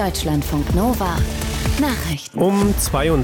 Deutschlandfunk Nova. Nachrichten. Um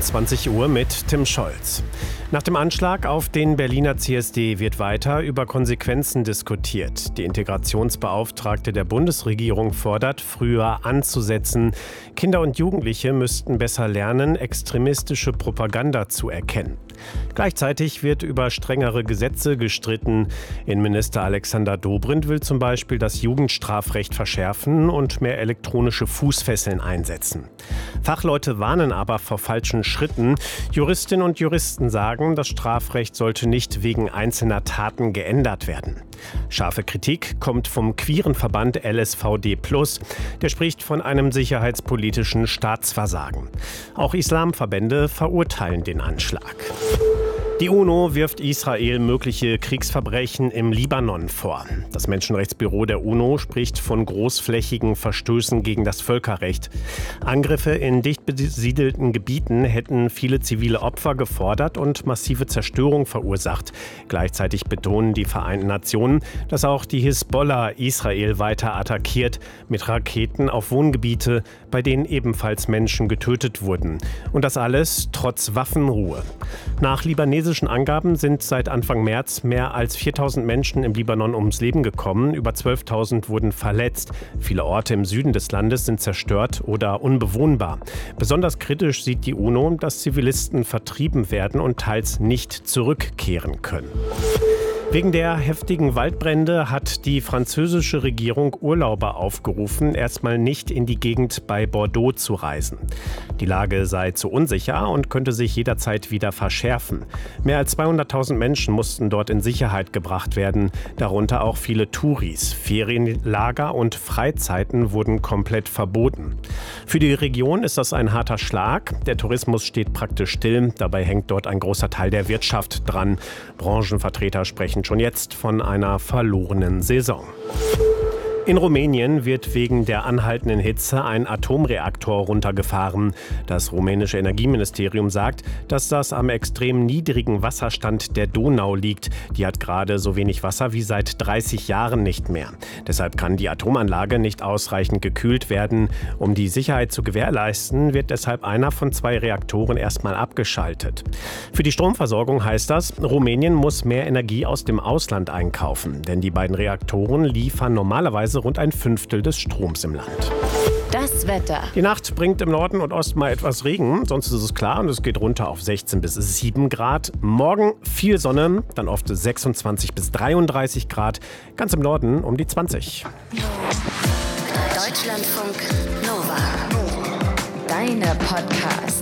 22 Uhr mit Tim Scholz. Nach dem Anschlag auf den Berliner CSD wird weiter über Konsequenzen diskutiert. Die Integrationsbeauftragte der Bundesregierung fordert, früher anzusetzen. Kinder und Jugendliche müssten besser lernen, extremistische Propaganda zu erkennen. Gleichzeitig wird über strengere Gesetze gestritten. Innenminister Alexander Dobrindt will zum Beispiel das Jugendstrafrecht verschärfen und mehr elektronische Fußfesseln einsetzen. Fachleute warnen aber vor falschen Schritten. Juristinnen und Juristen sagen, das Strafrecht sollte nicht wegen einzelner Taten geändert werden. Scharfe Kritik kommt vom queeren Verband LSVD+. Der spricht von einem sicherheitspolitischen Staatsversagen. Auch Islamverbände verurteilen den Anschlag. Die UNO wirft Israel mögliche Kriegsverbrechen im Libanon vor. Das Menschenrechtsbüro der UNO spricht von großflächigen Verstößen gegen das Völkerrecht. Angriffe in dicht besiedelten Gebieten hätten viele zivile Opfer gefordert und massive Zerstörung verursacht. Gleichzeitig betonen die Vereinten Nationen, dass auch die Hisbollah Israel weiter attackiert mit Raketen auf Wohngebiete, bei denen ebenfalls Menschen getötet wurden. Und das alles trotz Waffenruhe. Nach libanesischen Angaben sind seit Anfang März mehr als 4.000 Menschen im Libanon ums Leben gekommen. Über 12.000 wurden verletzt. Viele Orte im Süden des Landes sind zerstört oder unbewohnbar. Besonders kritisch sieht die UNO, dass Zivilisten vertrieben werden und teils nicht zurückkehren können. Wegen der heftigen Waldbrände hat die französische Regierung Urlauber aufgerufen, erstmal nicht in die Gegend bei Bordeaux zu reisen. Die Lage sei zu unsicher und könnte sich jederzeit wieder verschärfen. Mehr als 200.000 Menschen mussten dort in Sicherheit gebracht werden, darunter auch viele Touris. Ferienlager und Freizeiten wurden komplett verboten. Für die Region ist das ein harter Schlag. Der Tourismus steht praktisch still, dabei hängt dort ein großer Teil der Wirtschaft dran. Branchenvertreter sprechen schon jetzt von einer verlorenen Saison. In Rumänien wird wegen der anhaltenden Hitze ein Atomreaktor runtergefahren. Das rumänische Energieministerium sagt, dass das am extrem niedrigen Wasserstand der Donau liegt. Die hat gerade so wenig Wasser wie seit 30 Jahren nicht mehr. Deshalb kann die Atomanlage nicht ausreichend gekühlt werden. Um die Sicherheit zu gewährleisten, wird deshalb einer von 2 Reaktoren erstmal abgeschaltet. Für die Stromversorgung heißt das, Rumänien muss mehr Energie aus dem Ausland einkaufen. Denn die beiden Reaktoren liefern normalerweise rund ein Fünftel des Stroms im Land. Das Wetter. Die Nacht bringt im Norden und Osten mal etwas Regen, sonst ist es klar und es geht runter auf 16 bis 7 Grad. Morgen viel Sonne, dann oft 26 bis 33 Grad, ganz im Norden um die 20. Deutschlandfunk Nova. Deine Podcasts.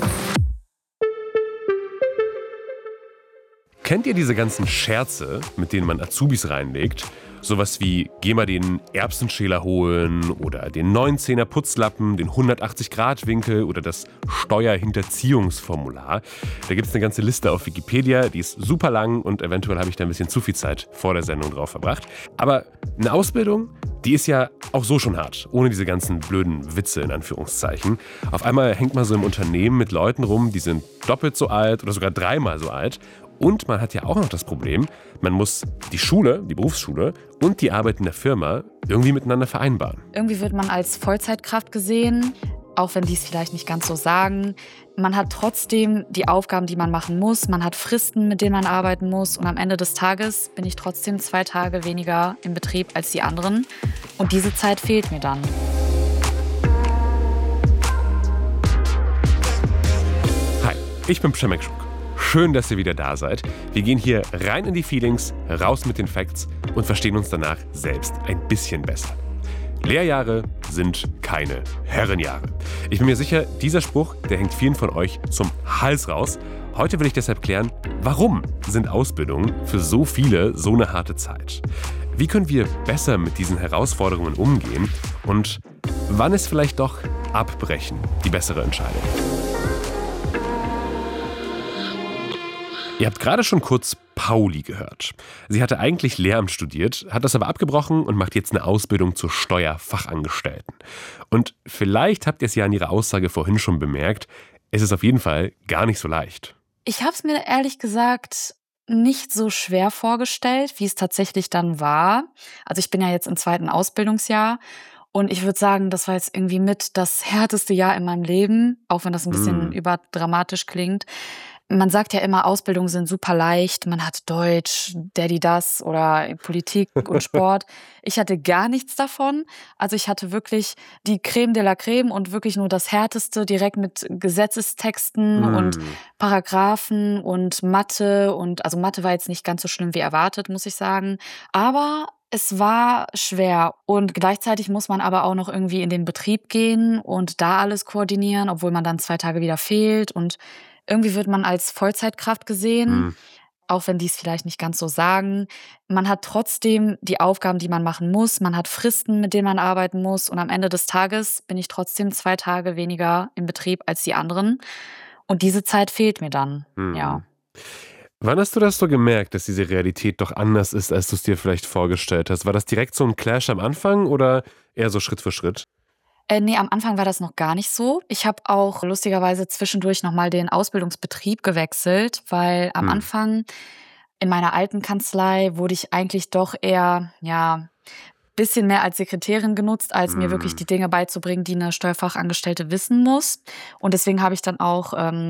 Kennt ihr diese ganzen Scherze, mit denen man Azubis reinlegt? Sowas wie, geh mal den Erbsenschäler holen oder den 9-10er Putzlappen, den 180-Grad-Winkel oder das Steuerhinterziehungsformular. Da gibt es eine ganze Liste auf Wikipedia, die ist super lang und eventuell habe ich da ein bisschen zu viel Zeit vor der Sendung drauf verbracht. Aber eine Ausbildung, die ist ja auch so schon hart, ohne diese ganzen blöden Witze in Anführungszeichen. Auf einmal hängt man so im Unternehmen mit Leuten rum, die sind doppelt so alt oder sogar 3-mal so alt. Und man hat ja auch noch das Problem, man muss die Schule, die Berufsschule und die Arbeit in der Firma irgendwie miteinander vereinbaren. Irgendwie wird man als Vollzeitkraft gesehen, auch wenn die es vielleicht nicht ganz so sagen. Man hat trotzdem die Aufgaben, die man machen muss. Man hat Fristen, mit denen man arbeiten muss. Und am Ende des Tages bin ich trotzdem 2 Tage weniger im Betrieb als die anderen. Und diese Zeit fehlt mir dann. Hi, ich bin Przemek Szuk. Schön, dass ihr wieder da seid. Wir gehen hier rein in die Feelings, raus mit den Facts und verstehen uns danach selbst ein bisschen besser. Lehrjahre sind keine Herrenjahre. Ich bin mir sicher, dieser Spruch, der hängt vielen von euch zum Hals raus. Heute will ich deshalb klären, warum sind Ausbildungen für so viele so eine harte Zeit? Wie können wir besser mit diesen Herausforderungen umgehen? Und wann ist vielleicht doch Abbrechen die bessere Entscheidung? Ihr habt gerade schon kurz Pauli gehört. Sie hatte eigentlich Lehramt studiert, hat das aber abgebrochen und macht jetzt eine Ausbildung zur Steuerfachangestellten. Und vielleicht habt ihr es ja an ihrer Aussage vorhin schon bemerkt, es ist auf jeden Fall gar nicht so leicht. Ich habe es mir ehrlich gesagt nicht so schwer vorgestellt, wie es tatsächlich dann war. Also ich bin ja jetzt im 2. Ausbildungsjahr Und ich würde sagen, das war jetzt irgendwie mit das härteste Jahr in meinem Leben, auch wenn das ein bisschen überdramatisch klingt. Man sagt ja immer, Ausbildungen sind super leicht. Man hat Deutsch, Daddy das oder Politik und Sport. Ich hatte gar nichts davon. Also ich hatte wirklich die Creme de la Creme und wirklich nur das Härteste, direkt mit Gesetzestexten und Paragraphen und Mathe. Und also Mathe war jetzt nicht ganz so schlimm wie erwartet, muss ich sagen. Aber es war schwer und gleichzeitig muss man aber auch noch irgendwie in den Betrieb gehen und da alles koordinieren, obwohl man dann 2 Tage wieder fehlt. Und irgendwie wird man als Vollzeitkraft gesehen, auch wenn die es vielleicht nicht ganz so sagen. Man hat trotzdem die Aufgaben, die man machen muss. Man hat Fristen, mit denen man arbeiten muss. Und am Ende des Tages bin ich trotzdem 2 Tage weniger im Betrieb als die anderen. Und diese Zeit fehlt mir dann, ja. Wann hast du das so gemerkt, dass diese Realität doch anders ist, als du es dir vielleicht vorgestellt hast? War das direkt so ein Clash am Anfang oder eher so Schritt für Schritt? Nee, am Anfang war das noch gar nicht so. Ich habe auch lustigerweise zwischendurch nochmal den Ausbildungsbetrieb gewechselt, weil am Anfang in meiner alten Kanzlei wurde ich eigentlich doch eher, ja, bisschen mehr als Sekretärin genutzt, als mir wirklich die Dinge beizubringen, die eine Steuerfachangestellte wissen muss. Und deswegen habe ich dann auch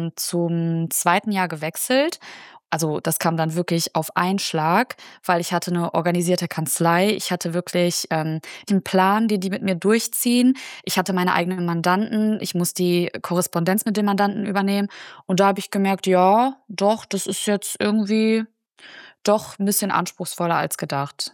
zum 2. Jahr gewechselt. Also das kam dann wirklich auf einen Schlag, weil ich hatte eine organisierte Kanzlei. Ich hatte wirklich den Plan, den die mit mir durchziehen. Ich hatte meine eigenen Mandanten. Ich muss die Korrespondenz mit den Mandanten übernehmen. Und da habe ich gemerkt, ja, doch, das ist jetzt irgendwie doch ein bisschen anspruchsvoller als gedacht.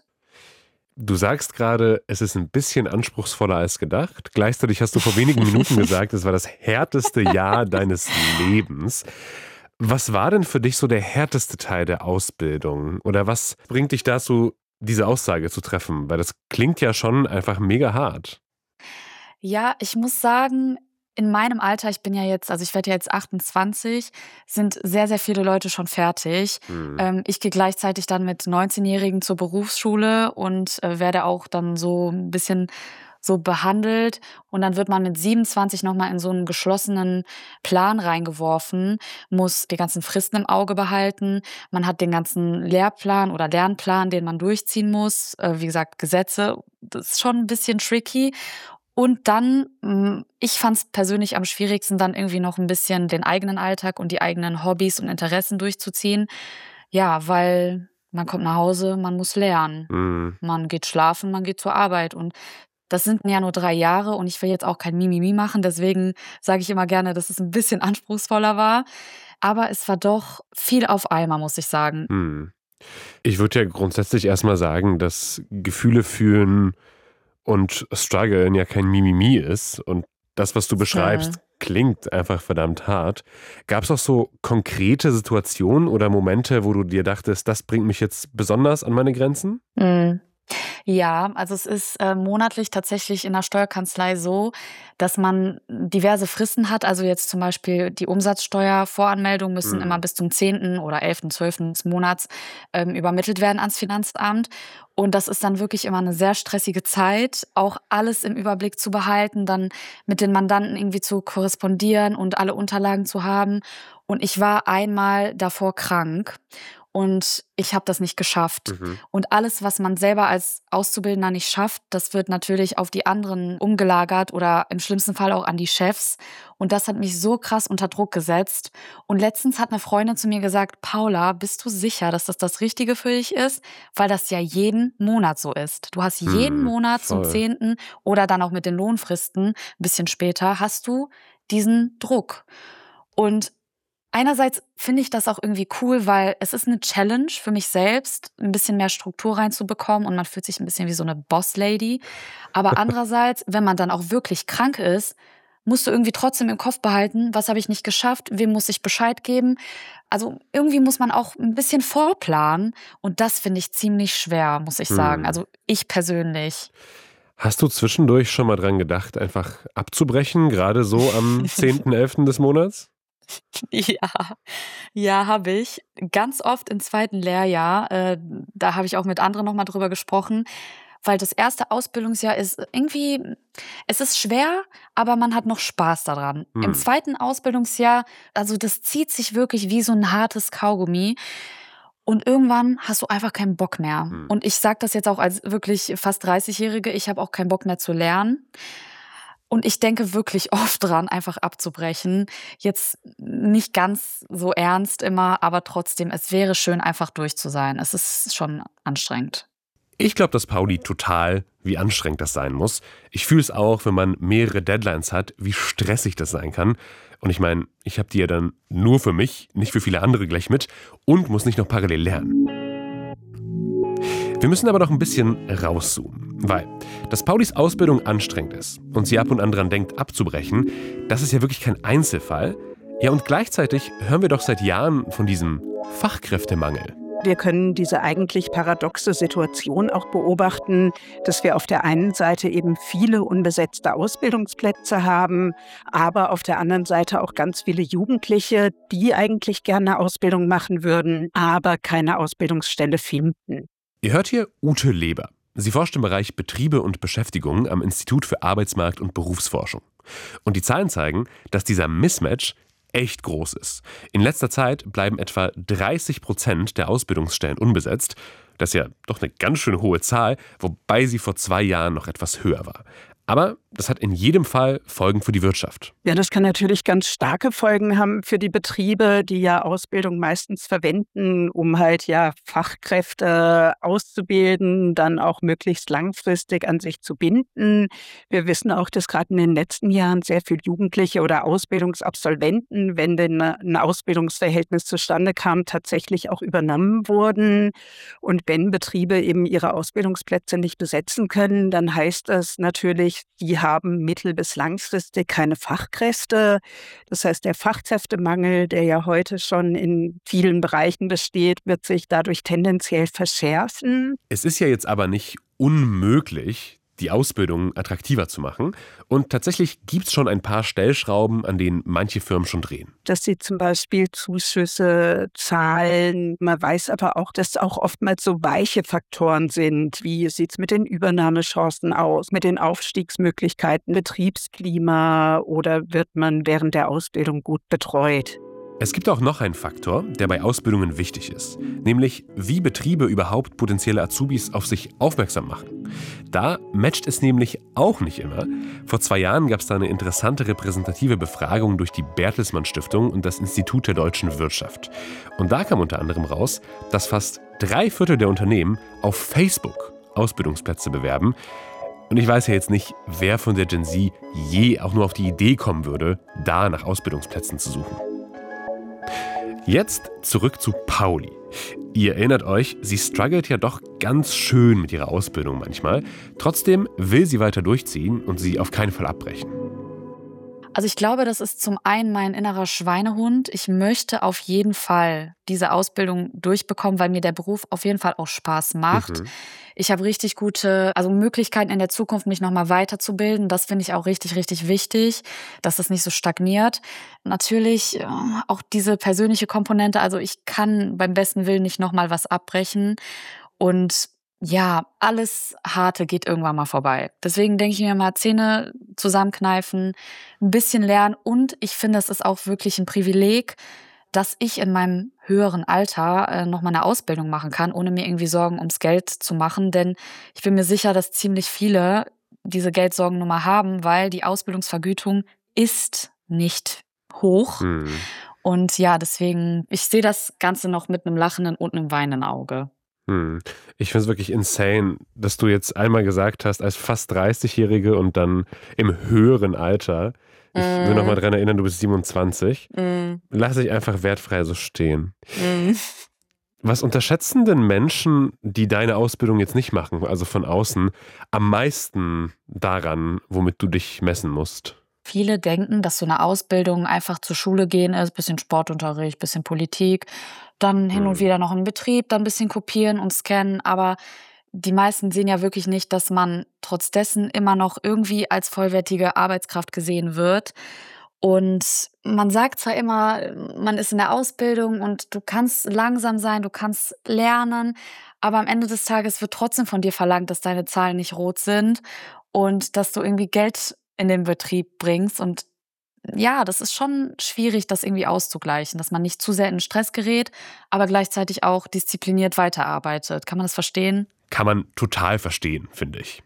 Du sagst gerade, es ist ein bisschen anspruchsvoller als gedacht. Gleichzeitig hast du vor wenigen Minuten gesagt, es war das härteste Jahr deines Lebens. Was war denn für dich so der härteste Teil der Ausbildung? Oder was bringt dich dazu, diese Aussage zu treffen? Weil das klingt ja schon einfach mega hart. Ja, ich muss sagen, in meinem Alter, ich werde ja jetzt 28, sind sehr, sehr viele Leute schon fertig. Ich gehe gleichzeitig dann mit 19-Jährigen zur Berufsschule und werde auch dann so ein bisschen so behandelt. Und dann wird man mit 27 nochmal in so einen geschlossenen Plan reingeworfen, muss die ganzen Fristen im Auge behalten. Man hat den ganzen Lehrplan oder Lernplan, den man durchziehen muss. Wie gesagt, Gesetze, das ist schon ein bisschen tricky. Und dann, ich fand es persönlich am schwierigsten, dann irgendwie noch ein bisschen den eigenen Alltag und die eigenen Hobbys und Interessen durchzuziehen. Ja, weil man kommt nach Hause, man muss lernen. Man geht schlafen, man geht zur Arbeit. Und das sind ja nur 3 Jahre und ich will jetzt auch kein Mimimi machen. Deswegen sage ich immer gerne, dass es ein bisschen anspruchsvoller war. Aber es war doch viel auf einmal, muss ich sagen. Ich würde ja grundsätzlich erstmal sagen, dass Gefühle fühlen und strugglen ja kein Mimimi ist. Und das, was du beschreibst, klingt einfach verdammt hart. Gab es auch so konkrete Situationen oder Momente, wo du dir dachtest, das bringt mich jetzt besonders an meine Grenzen? Ja, also es ist monatlich tatsächlich in der Steuerkanzlei so, dass man diverse Fristen hat. Also jetzt zum Beispiel die Umsatzsteuervoranmeldungen müssen immer bis zum 10. oder 11., 12. des Monats übermittelt werden ans Finanzamt. Und das ist dann wirklich immer eine sehr stressige Zeit, auch alles im Überblick zu behalten, dann mit den Mandanten irgendwie zu korrespondieren und alle Unterlagen zu haben. Und ich war einmal davor krank. Und ich habe das nicht geschafft. Und alles, was man selber als Auszubildender nicht schafft, das wird natürlich auf die anderen umgelagert oder im schlimmsten Fall auch an die Chefs. Und das hat mich so krass unter Druck gesetzt. Und letztens hat eine Freundin zu mir gesagt, Paula, bist du sicher, dass das das Richtige für dich ist? Weil das ja jeden Monat so ist. Du hast jeden Monat zum 10. oder dann auch mit den Lohnfristen ein bisschen später, hast du diesen Druck. Und einerseits finde ich das auch irgendwie cool, weil es ist eine Challenge für mich selbst, ein bisschen mehr Struktur reinzubekommen und man fühlt sich ein bisschen wie so eine Boss-Lady. Aber andererseits, wenn man dann auch wirklich krank ist, musst du irgendwie trotzdem im Kopf behalten, was habe ich nicht geschafft, wem muss ich Bescheid geben. Also irgendwie muss man auch ein bisschen vorplanen und das finde ich ziemlich schwer, muss ich sagen. Also ich persönlich. Hast du zwischendurch schon mal dran gedacht, einfach abzubrechen, gerade so am 10., 11. des Monats? Ja, habe ich. Ganz oft im 2. Lehrjahr. Da habe ich auch mit anderen nochmal drüber gesprochen, weil das erste Ausbildungsjahr ist irgendwie, es ist schwer, aber man hat noch Spaß daran. Im 2. Ausbildungsjahr, also das zieht sich wirklich wie so ein hartes Kaugummi. Und irgendwann hast du einfach keinen Bock mehr. Und ich sage das jetzt auch als wirklich fast 30-Jährige, ich habe auch keinen Bock mehr zu lernen. Und ich denke wirklich oft dran, einfach abzubrechen. Jetzt nicht ganz so ernst immer, aber trotzdem, es wäre schön, einfach durch zu sein. Es ist schon anstrengend. Ich glaube, dass Pauli total, wie anstrengend das sein muss. Ich fühle es auch, wenn man mehrere Deadlines hat, wie stressig das sein kann. Und ich meine, ich habe die ja dann nur für mich, nicht für viele andere gleich mit und muss nicht noch parallel lernen. Wir müssen aber noch ein bisschen rauszoomen, weil, dass Paulis Ausbildung anstrengend ist und sie ab und an dran denkt, abzubrechen, das ist ja wirklich kein Einzelfall. Ja, und gleichzeitig hören wir doch seit Jahren von diesem Fachkräftemangel. Wir können diese eigentlich paradoxe Situation auch beobachten, dass wir auf der einen Seite eben viele unbesetzte Ausbildungsplätze haben, aber auf der anderen Seite auch ganz viele Jugendliche, die eigentlich gerne Ausbildung machen würden, aber keine Ausbildungsstelle finden. Ihr hört hier Ute Leber. Sie forscht im Bereich Betriebe und Beschäftigung am Institut für Arbeitsmarkt- und Berufsforschung. Und die Zahlen zeigen, dass dieser Mismatch echt groß ist. In letzter Zeit bleiben etwa 30% der Ausbildungsstellen unbesetzt. Das ist ja doch eine ganz schön hohe Zahl, wobei sie vor 2 Jahren noch etwas höher war. Aber das hat in jedem Fall Folgen für die Wirtschaft. Ja, das kann natürlich ganz starke Folgen haben für die Betriebe, die ja Ausbildung meistens verwenden, um halt ja Fachkräfte auszubilden, dann auch möglichst langfristig an sich zu binden. Wir wissen auch, dass gerade in den letzten Jahren sehr viele Jugendliche oder Ausbildungsabsolventen, wenn denn ein Ausbildungsverhältnis zustande kam, tatsächlich auch übernommen wurden. Und wenn Betriebe eben ihre Ausbildungsplätze nicht besetzen können, dann heißt das natürlich, die haben mittel- bis langfristig keine Fachkräfte. Das heißt, der Fachkräftemangel, der ja heute schon in vielen Bereichen besteht, wird sich dadurch tendenziell verschärfen. Es ist ja jetzt aber nicht unmöglich, die Ausbildung attraktiver zu machen. Und tatsächlich gibt es schon ein paar Stellschrauben, an denen manche Firmen schon drehen. Dass sie zum Beispiel Zuschüsse zahlen. Man weiß aber auch, dass auch oftmals so weiche Faktoren sind. Wie sieht es mit den Übernahmechancen aus, mit den Aufstiegsmöglichkeiten, Betriebsklima oder wird man während der Ausbildung gut betreut? Es gibt auch noch einen Faktor, der bei Ausbildungen wichtig ist, nämlich wie Betriebe überhaupt potenzielle Azubis auf sich aufmerksam machen. Da matcht es nämlich auch nicht immer. Vor 2 Jahren gab es da eine interessante repräsentative Befragung durch die Bertelsmann Stiftung und das Institut der deutschen Wirtschaft. Und da kam unter anderem raus, dass fast 3/4 der Unternehmen auf Facebook Ausbildungsplätze bewerben. Und ich weiß ja jetzt nicht, wer von der Gen Z je auch nur auf die Idee kommen würde, da nach Ausbildungsplätzen zu suchen. Jetzt zurück zu Pauli. Ihr erinnert euch, sie struggelt ja doch ganz schön mit ihrer Ausbildung manchmal. Trotzdem will sie weiter durchziehen und sie auf keinen Fall abbrechen. Also ich glaube, das ist zum einen mein innerer Schweinehund. Ich möchte auf jeden Fall diese Ausbildung durchbekommen, weil mir der Beruf auf jeden Fall auch Spaß macht. Ich habe richtig gute Möglichkeiten in der Zukunft, mich nochmal weiterzubilden. Das finde ich auch richtig, richtig wichtig, dass das nicht so stagniert. Natürlich auch diese persönliche Komponente. Also ich kann beim besten Willen nicht nochmal was abbrechen. Und ja, alles Harte geht irgendwann mal vorbei. Deswegen denke ich mir mal, Zähne zusammenkneifen, ein bisschen lernen. Und ich finde, es ist auch wirklich ein Privileg, dass ich in meinem höheren Alter noch mal eine Ausbildung machen kann, ohne mir irgendwie Sorgen ums Geld zu machen. Denn ich bin mir sicher, dass ziemlich viele diese Geldsorgen nun mal haben, weil die Ausbildungsvergütung ist nicht hoch. Und ja, deswegen, ich sehe das Ganze noch mit einem lachenden und einem weinenden Auge. Ich finde es wirklich insane, dass du jetzt einmal gesagt hast, als fast 30-Jährige und dann im höheren Alter. Ich will noch mal daran erinnern, du bist 27. Lass ich einfach wertfrei so stehen. Was unterschätzen denn Menschen, die deine Ausbildung jetzt nicht machen, also von außen, am meisten daran, womit du dich messen musst? Viele denken, dass so eine Ausbildung einfach zur Schule gehen ist, bisschen Sportunterricht, bisschen Politik, dann hin und wieder noch einen Betrieb, dann ein bisschen kopieren und scannen. Aber die meisten sehen ja wirklich nicht, dass man trotz dessen immer noch irgendwie als vollwertige Arbeitskraft gesehen wird. Und man sagt zwar immer, man ist in der Ausbildung und du kannst langsam sein, du kannst lernen, aber am Ende des Tages wird trotzdem von dir verlangt, dass deine Zahlen nicht rot sind und dass du irgendwie Geld in den Betrieb bringst. Und ja, das ist schon schwierig, das irgendwie auszugleichen, dass man nicht zu sehr in Stress gerät, aber gleichzeitig auch diszipliniert weiterarbeitet. Kann man das verstehen? Kann man total verstehen, finde ich.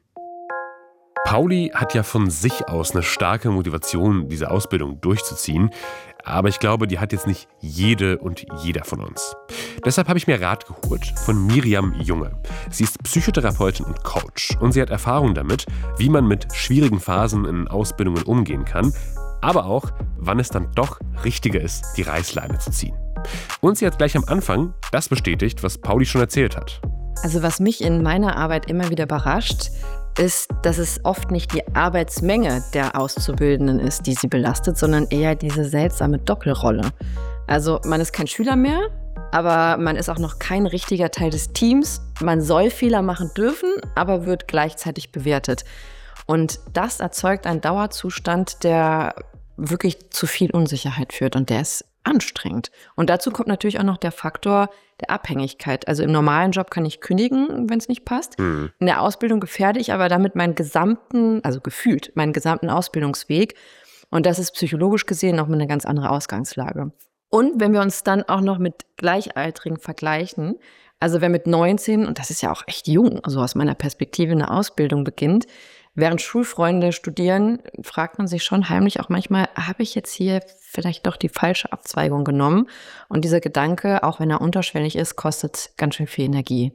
Pauli hat ja von sich aus eine starke Motivation, diese Ausbildung durchzuziehen. Aber ich glaube, die hat jetzt nicht jede und jeder von uns. Deshalb habe ich mir Rat geholt von Miriam Junge. Sie ist Psychotherapeutin und Coach. Und sie hat Erfahrung damit, wie man mit schwierigen Phasen in Ausbildungen umgehen kann. Aber auch, wann es dann doch richtiger ist, die Reißleine zu ziehen. Und sie hat gleich am Anfang das bestätigt, was Pauli schon erzählt hat. Also was mich in meiner Arbeit immer wieder überrascht, ist, dass es oft nicht die Arbeitsmenge der Auszubildenden ist, die sie belastet, sondern eher diese seltsame Doppelrolle. Also man ist kein Schüler mehr, aber man ist auch noch kein richtiger Teil des Teams. Man soll Fehler machen dürfen, aber wird gleichzeitig bewertet. Und das erzeugt einen Dauerzustand, der wirklich zu viel Unsicherheit führt und der ist anstrengend. Und dazu kommt natürlich auch noch der Faktor der Abhängigkeit. Also im normalen Job kann ich kündigen, wenn es nicht passt. In der Ausbildung gefährde ich aber damit meinen gesamten Ausbildungsweg. Und das ist psychologisch gesehen nochmal eine ganz andere Ausgangslage. Und wenn wir uns dann auch noch mit Gleichaltrigen vergleichen, also wer mit 19, und das ist ja auch echt jung, also aus meiner Perspektive eine Ausbildung beginnt, während Schulfreunde studieren, fragt man sich schon heimlich auch manchmal, habe ich jetzt hier vielleicht doch die falsche Abzweigung genommen? Und dieser Gedanke, auch wenn er unterschwellig ist, kostet ganz schön viel Energie.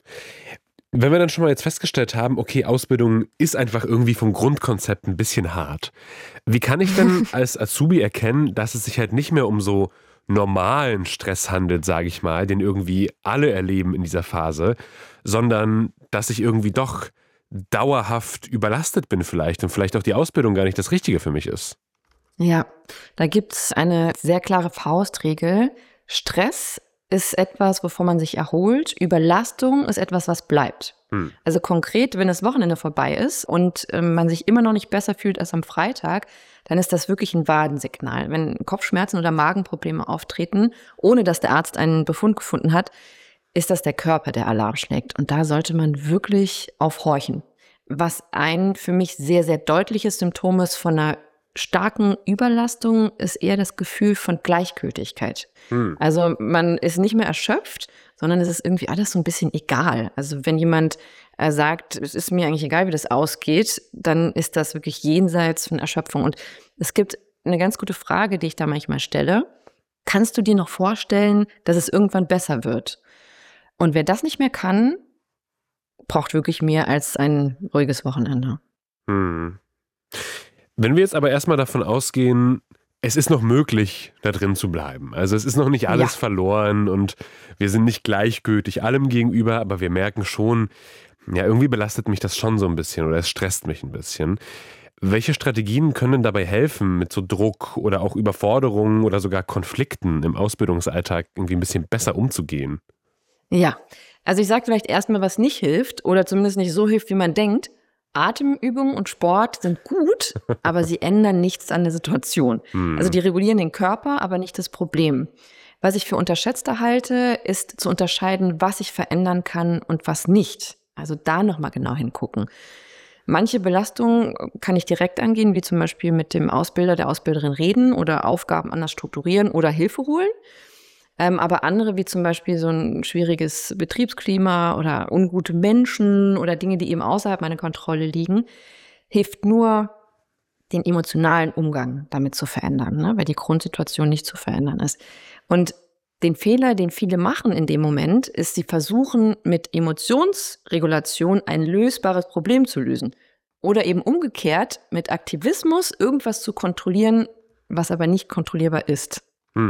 Wenn wir dann schon mal jetzt festgestellt haben, okay, Ausbildung ist einfach irgendwie vom Grundkonzept ein bisschen hart. Wie kann ich denn als Azubi erkennen, dass es sich halt nicht mehr um so normalen Stress handelt, sage ich mal, den irgendwie alle erleben in dieser Phase, sondern dass ich irgendwie doch dauerhaft überlastet bin vielleicht und vielleicht auch die Ausbildung gar nicht das Richtige für mich ist? Ja, da gibt's eine sehr klare Faustregel. Stress ist etwas, wovon man sich erholt. Überlastung ist etwas, was bleibt. Also konkret, wenn das Wochenende vorbei ist und man sich immer noch nicht besser fühlt als am Freitag, dann ist das wirklich ein Warnsignal. Wenn Kopfschmerzen oder Magenprobleme auftreten, ohne dass der Arzt einen Befund gefunden hat, ist das der Körper, der Alarm schlägt. Und da sollte man wirklich aufhorchen. Was ein für mich sehr, sehr deutliches Symptom ist von einer starken Überlastung, ist eher das Gefühl von Gleichgültigkeit. Also man ist nicht mehr erschöpft, sondern es ist irgendwie alles so ein bisschen egal. Also wenn jemand sagt, es ist mir eigentlich egal, wie das ausgeht, dann ist das wirklich jenseits von Erschöpfung. Und es gibt eine ganz gute Frage, die ich da manchmal stelle. Kannst du dir noch vorstellen, dass es irgendwann besser wird? Und wer das nicht mehr kann, braucht wirklich mehr als ein ruhiges Wochenende. Wenn wir jetzt aber erstmal davon ausgehen, es ist noch möglich, da drin zu bleiben. Also es ist noch nicht alles verloren und wir sind nicht gleichgültig allem gegenüber, aber wir merken schon, ja, irgendwie belastet mich das schon so ein bisschen oder es stresst mich ein bisschen. Welche Strategien können dabei helfen, mit so Druck oder auch Überforderungen oder sogar Konflikten im Ausbildungsalltag irgendwie ein bisschen besser umzugehen? Ja, also ich sage vielleicht erstmal, was nicht hilft oder zumindest nicht so hilft, wie man denkt. Atemübungen und Sport sind gut, aber sie ändern nichts an der Situation. Also die regulieren den Körper, aber nicht das Problem. Was ich für unterschätzter halte, ist zu unterscheiden, was ich verändern kann und was nicht. Also da nochmal genau hingucken. Manche Belastungen kann ich direkt angehen, wie zum Beispiel mit dem Ausbilder, der Ausbilderin reden oder Aufgaben anders strukturieren oder Hilfe holen. Aber andere, wie zum Beispiel so ein schwieriges Betriebsklima oder ungute Menschen oder Dinge, die eben außerhalb meiner Kontrolle liegen, hilft nur, den emotionalen Umgang damit zu verändern, ne? Weil die Grundsituation nicht zu verändern ist. Und den Fehler, den viele machen in dem Moment, ist, sie versuchen mit Emotionsregulation ein lösbares Problem zu lösen. Oder eben umgekehrt mit Aktivismus irgendwas zu kontrollieren, was aber nicht kontrollierbar ist.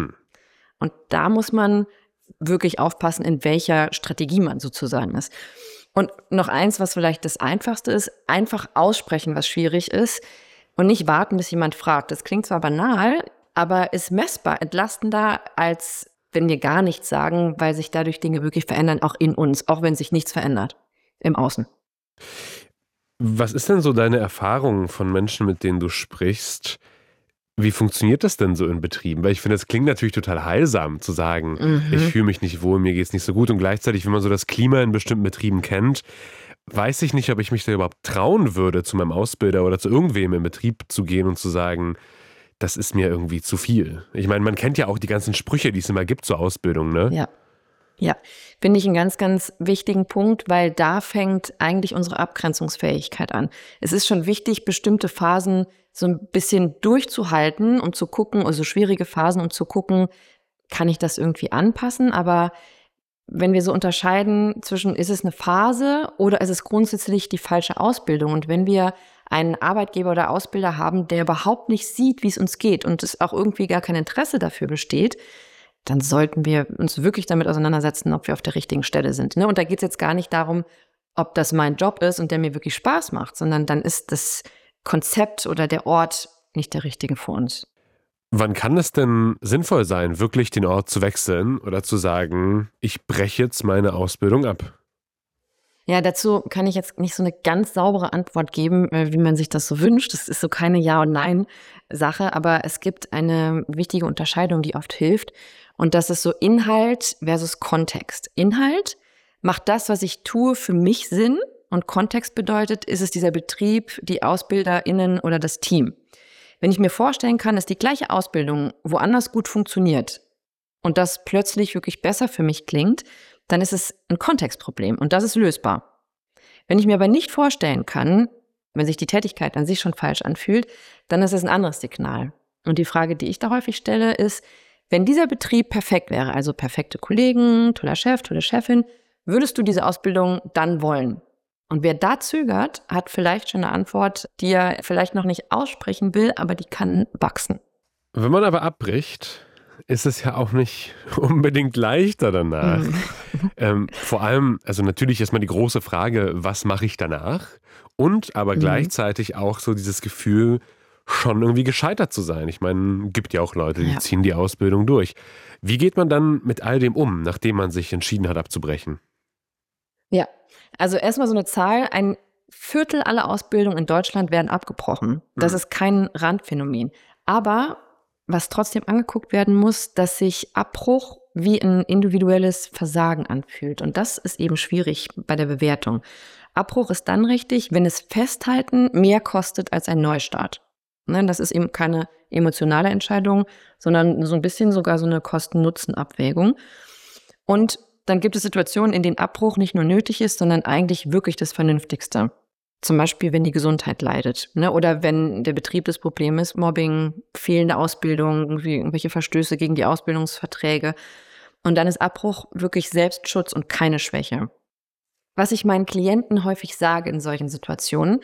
Und da muss man wirklich aufpassen, in welcher Strategie man sozusagen ist. Und noch eins, was vielleicht das Einfachste ist, einfach aussprechen, was schwierig ist und nicht warten, bis jemand fragt. Das klingt zwar banal, aber ist messbar, entlastender, als wenn wir gar nichts sagen, weil sich dadurch Dinge wirklich verändern, auch in uns, auch wenn sich nichts verändert im Außen. Was ist denn so deine Erfahrung von Menschen, mit denen du sprichst? Wie funktioniert das denn so in Betrieben? Weil ich finde, es klingt natürlich total heilsam zu sagen, ich fühle mich nicht wohl, mir geht es nicht so gut. Und gleichzeitig, wenn man so das Klima in bestimmten Betrieben kennt, weiß ich nicht, ob ich mich da überhaupt trauen würde, zu meinem Ausbilder oder zu irgendwem im Betrieb zu gehen und zu sagen, das ist mir irgendwie zu viel. Ich meine, man kennt ja auch die ganzen Sprüche, die es immer gibt zur Ausbildung, ne? Ja, finde ich einen ganz, ganz wichtigen Punkt, weil da fängt eigentlich unsere Abgrenzungsfähigkeit an. Es ist schon wichtig, bestimmte Phasen so ein bisschen durchzuhalten, um zu gucken, also schwierige Phasen, um zu gucken, kann ich das irgendwie anpassen? Aber wenn wir so unterscheiden zwischen, ist es eine Phase oder ist es grundsätzlich die falsche Ausbildung? Und wenn wir einen Arbeitgeber oder Ausbilder haben, der überhaupt nicht sieht, wie es uns geht und es auch irgendwie gar kein Interesse dafür besteht, dann sollten wir uns wirklich damit auseinandersetzen, ob wir auf der richtigen Stelle sind. Und da geht es jetzt gar nicht darum, ob das mein Job ist und der mir wirklich Spaß macht, sondern dann ist das Konzept oder der Ort nicht der richtige für uns. Wann kann es denn sinnvoll sein, wirklich den Ort zu wechseln oder zu sagen, ich breche jetzt meine Ausbildung ab? Ja, dazu kann ich jetzt nicht so eine ganz saubere Antwort geben, wie man sich das so wünscht. Das ist so keine Ja- und Nein-Sache, aber es gibt eine wichtige Unterscheidung, die oft hilft. Und das ist so Inhalt versus Kontext. Inhalt macht das, was ich tue, für mich Sinn. Und Kontext bedeutet, ist es dieser Betrieb, die AusbilderInnen oder das Team. Wenn ich mir vorstellen kann, dass die gleiche Ausbildung woanders gut funktioniert und das plötzlich wirklich besser für mich klingt, dann ist es ein Kontextproblem und das ist lösbar. Wenn ich mir aber nicht vorstellen kann, wenn sich die Tätigkeit an sich schon falsch anfühlt, dann ist es ein anderes Signal. Und die Frage, die ich da häufig stelle, ist, wenn dieser Betrieb perfekt wäre, also perfekte Kollegen, toller Chef, tolle Chefin, würdest du diese Ausbildung dann wollen? Und wer da zögert, hat vielleicht schon eine Antwort, die er vielleicht noch nicht aussprechen will, aber die kann wachsen. Wenn man aber abbricht, ist es ja auch nicht unbedingt leichter danach. Vor allem, also natürlich ist mal die große Frage, was mache ich danach? Und aber gleichzeitig auch so dieses Gefühl, schon irgendwie gescheitert zu sein. Ich meine, gibt ja auch Leute, die ziehen die Ausbildung durch. Wie geht man dann mit all dem um, nachdem man sich entschieden hat, abzubrechen? Ja, also erstmal so eine Zahl, 1/4 aller Ausbildungen in Deutschland werden abgebrochen. Das ist kein Randphänomen. Aber was trotzdem angeguckt werden muss, dass sich Abbruch wie ein individuelles Versagen anfühlt. Und das ist eben schwierig bei der Bewertung. Abbruch ist dann richtig, wenn es Festhalten mehr kostet als ein Neustart. Das ist eben keine emotionale Entscheidung, sondern so ein bisschen sogar so eine Kosten-Nutzen-Abwägung. Und dann gibt es Situationen, in denen Abbruch nicht nur nötig ist, sondern eigentlich wirklich das Vernünftigste. Zum Beispiel, wenn die Gesundheit leidet, oder wenn der Betrieb das Problem ist, Mobbing, fehlende Ausbildung, irgendwelche Verstöße gegen die Ausbildungsverträge. Und dann ist Abbruch wirklich Selbstschutz und keine Schwäche. Was ich meinen Klienten häufig sage in solchen Situationen: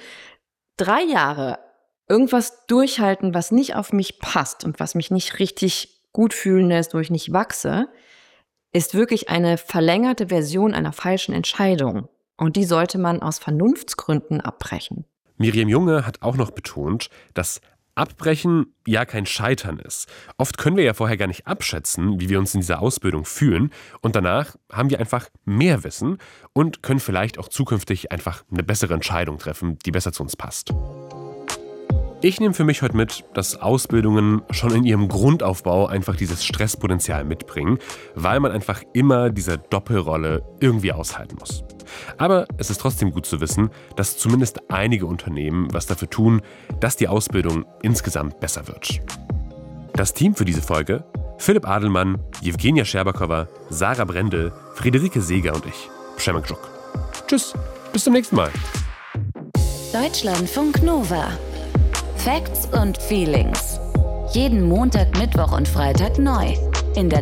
3 Jahre irgendwas durchhalten, was nicht auf mich passt und was mich nicht richtig gut fühlen lässt, wo ich nicht wachse, ist wirklich eine verlängerte Version einer falschen Entscheidung. Und die sollte man aus Vernunftsgründen abbrechen. Miriam Junge hat auch noch betont, dass Abbrechen ja kein Scheitern ist. Oft können wir ja vorher gar nicht abschätzen, wie wir uns in dieser Ausbildung fühlen. Und danach haben wir einfach mehr Wissen und können vielleicht auch zukünftig einfach eine bessere Entscheidung treffen, die besser zu uns passt. Ich nehme für mich heute mit, dass Ausbildungen schon in ihrem Grundaufbau einfach dieses Stresspotenzial mitbringen, weil man einfach immer diese Doppelrolle irgendwie aushalten muss. Aber es ist trotzdem gut zu wissen, dass zumindest einige Unternehmen was dafür tun, dass die Ausbildung insgesamt besser wird. Das Team für diese Folge: Philipp Adelmann, Jewgenia Scherbakowa, Sarah Brendel, Friederike Seeger und ich, Przemek Żuk. Tschüss, bis zum nächsten Mal. Deutschlandfunk Nova. Facts und Feelings. Jeden Montag, Mittwoch und Freitag neu. In der